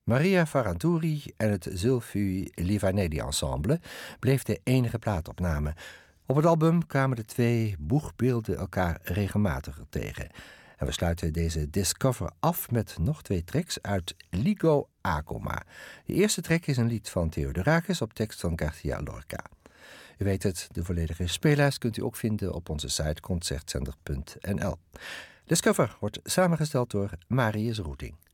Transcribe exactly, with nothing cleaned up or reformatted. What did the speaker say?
Maria Ferranturi en het Zulfu Livaneli Ensemble bleef de enige plaatopname. Op het album kwamen de twee boegbeelden elkaar regelmatiger tegen. En we sluiten deze Discover af met nog twee tracks uit Ligo Acoma. De eerste track is een lied van Theodorakis op tekst van García Lorca. U weet het, de volledige speellijst kunt u ook vinden op onze site concertzender punt n l. Discover wordt samengesteld door Marius Roeting.